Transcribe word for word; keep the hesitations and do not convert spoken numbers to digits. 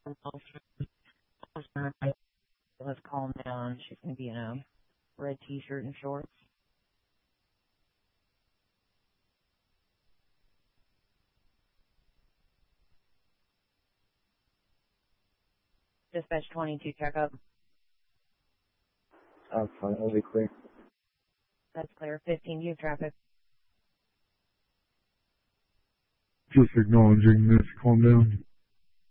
Let's calm down. She's going to be in a red t-shirt and shorts. Dispatch twenty-two, checkup. I'm fine. I'll be clear. That's clear. fifteen, view traffic. Just acknowledging this. Calm down.